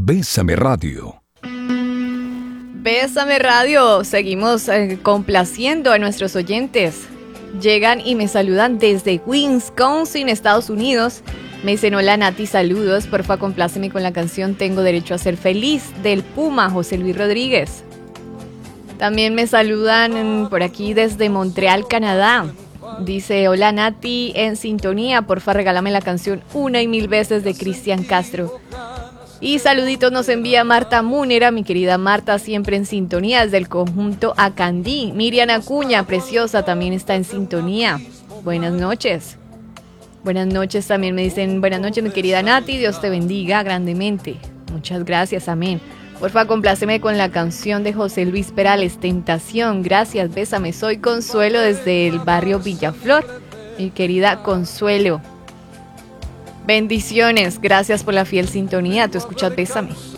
Bésame Radio. Bésame Radio, seguimos complaciendo a nuestros oyentes. Llegan y me saludan desde Wisconsin, Estados Unidos. Me dicen: hola Nati, saludos, porfa compláceme con la canción Tengo Derecho a Ser Feliz del Puma, José Luis Rodríguez. También me saludan por aquí desde Montreal, Canadá. Dice: hola Nati, en sintonía, porfa regálame la canción Una y Mil Veces de Cristian Castro. Y saluditos nos envía Marta Múnera, mi querida Marta, siempre en sintonía desde el conjunto Acandí. Miriam Acuña, preciosa, también está en sintonía. Buenas noches. Buenas noches también me dicen: buenas noches mi querida Nati, Dios te bendiga grandemente. Muchas gracias, amén. Porfa, compláceme con la canción de José Luis Perales, Tentación. Gracias, bésame. Soy Consuelo desde el barrio Villaflor. Mi querida Consuelo. Bendiciones, gracias por la fiel sintonía. Tú escuchas Bésame.